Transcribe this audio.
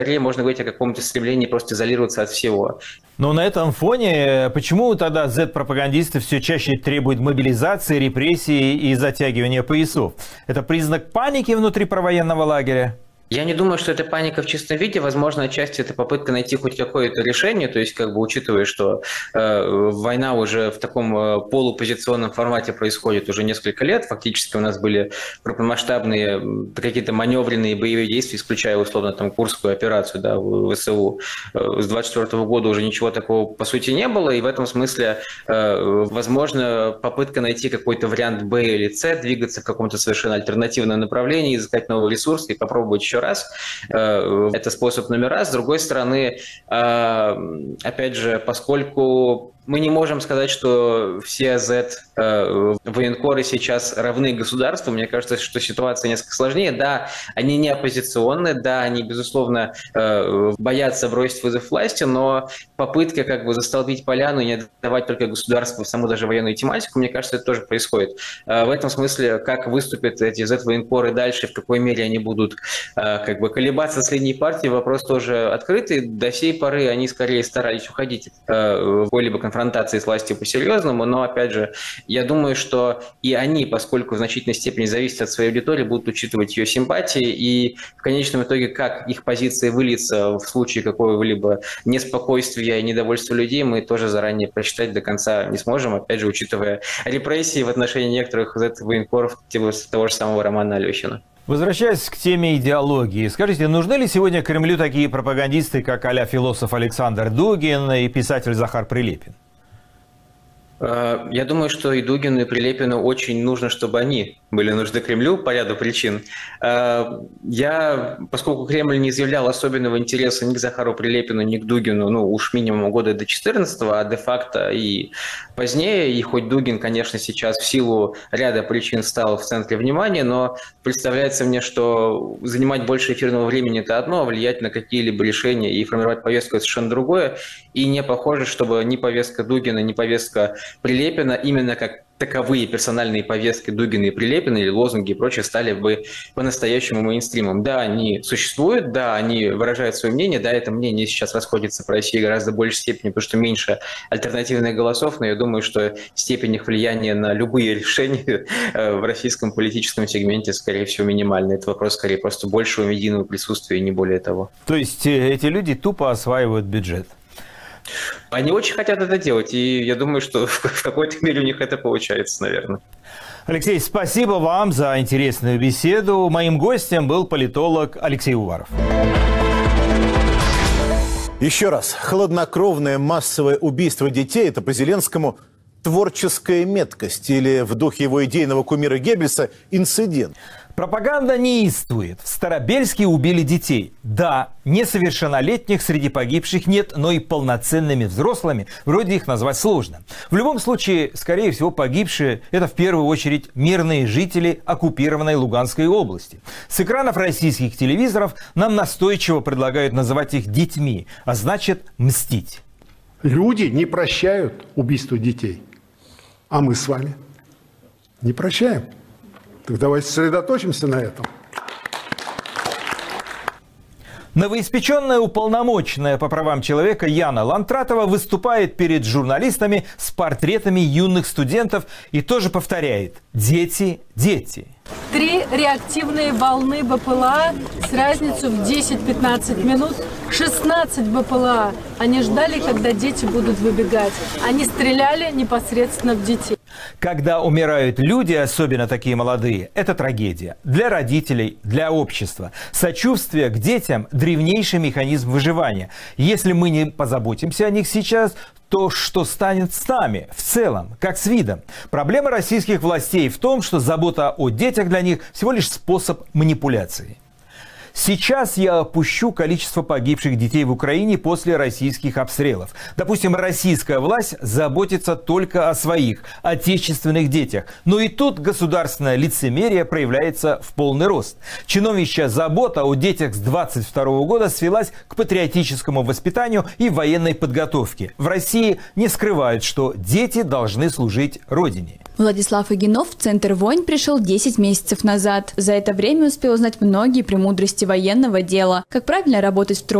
скорее можно говорить о каком-то стремлении просто изолироваться от всего. Но на этом фоне почему тогда Z-пропагандисты все чаще требуют мобилизации, репрессий и затягивания поясов? Это признак паники внутри провоенного лагеря? Я не думаю, что это паника в чистом виде. Возможно, отчасти это попытка найти хоть какое-то решение, то есть, учитывая, что война уже в таком полупозиционном формате происходит уже несколько лет. Фактически у нас были крупномасштабные какие-то маневренные боевые действия, исключая условно Курскую операцию, в ВСУ. С 24 года уже ничего такого по сути не было, и в этом смысле, возможно, попытка найти какой-то вариант Б или С, двигаться в каком-то совершенно альтернативном направлении, искать новые ресурсы и попробовать еще раз. Это способ номер раз. С другой стороны, опять же, поскольку мы не можем сказать, что все Z-военкоры сейчас равны государству. Мне кажется, что ситуация несколько сложнее. Да, они не оппозиционны, да, они, безусловно, боятся бросить вызов власти, но попытка застолбить поляну и не отдавать только государству саму даже военную тематику, мне кажется, это тоже происходит. В этом смысле, как выступят эти Z-военкоры дальше, в какой мере они будут колебаться с линией партии, вопрос тоже открытый. До сей поры они скорее старались уходить в какой-либо конфронтации с властью по-серьезному, но, опять же, я думаю, что и они, поскольку в значительной степени зависят от своей аудитории, будут учитывать ее симпатии, и в конечном итоге, как их позиция выльется в случае какого-либо неспокойствия и недовольства людей, мы тоже заранее просчитать до конца не сможем, опять же, учитывая репрессии в отношении некоторых военкоров, типа того же самого Романа Алехина. Возвращаясь к теме идеологии, скажите, нужны ли сегодня Кремлю такие пропагандисты, как а-ля философ Александр Дугин и писатель Захар Прилепин? Я думаю, что и Дугину, и Прилепину очень нужно, чтобы они были нужны Кремлю по ряду причин. Поскольку Кремль не изъявлял особенного интереса ни к Захару Прилепину, ни к Дугину, уж минимум года до 14-го, а де-факто и позднее, и хоть Дугин, конечно, сейчас в силу ряда причин стал в центре внимания, но представляется мне, что занимать больше эфирного времени – это одно, а влиять на какие-либо решения и формировать повестку – это совершенно другое. И не похоже, чтобы ни повестка Дугина, ни повестка Прилепина именно как таковые персональные повестки Дугина и Прилепина или лозунги и прочее стали бы по-настоящему мейнстримом. Да, они существуют, да, они выражают свое мнение, да, это мнение сейчас расходится по России гораздо большей степени, потому что меньше альтернативных голосов, но я думаю, что степень их влияния на любые решения в российском политическом сегменте, скорее всего, минимальна. Это вопрос, скорее, просто большего медийного присутствия и не более того. То есть эти люди тупо осваивают бюджет? Они очень хотят это делать, и я думаю, что в какой-то мере у них это получается, наверное. Алексей, спасибо вам за интересную беседу. Моим гостем был политолог Алексей Уваров. Еще раз, хладнокровное массовое убийство детей – это по Зеленскому творческая меткость или в духе его идейного кумира Геббельса инцидент. Пропаганда неистует. В Старобельске убили детей. Да, несовершеннолетних среди погибших нет, но и полноценными взрослыми вроде их назвать сложно. В любом случае, скорее всего, погибшие – это в первую очередь мирные жители оккупированной Луганской области. С экранов российских телевизоров нам настойчиво предлагают называть их детьми, а значит мстить. Люди не прощают убийство детей, а мы с вами не прощаем. Так давайте сосредоточимся на этом. Новоиспеченная уполномоченная по правам человека Яна Лантратова выступает перед журналистами с портретами юных студентов и тоже повторяет: «Дети, дети». 3 реактивные волны БПЛА с разницей в 10-15 минут. 16 БПЛА. Они ждали, когда дети будут выбегать. Они стреляли непосредственно в детей. Когда умирают люди, особенно такие молодые, это трагедия. Для родителей, для общества. Сочувствие к детям – древнейший механизм выживания. Если мы не позаботимся о них сейчас, то что станет с нами в целом, как с видом? Проблема российских властей в том, что забота о детях для них всего лишь способ манипуляции. Сейчас я опущу количество погибших детей в Украине после российских обстрелов. Допустим, российская власть заботится только о своих отечественных детях. Но и тут государственное лицемерие проявляется в полный рост. Чиновничья забота о детях с 22 года свелась к патриотическому воспитанию и военной подготовке. В России не скрывают, что дети должны служить Родине. Владислав Игинов в Центр войн пришел 10 месяцев назад. За это время успел узнать многие премудрости военного дела. Как правильно работать в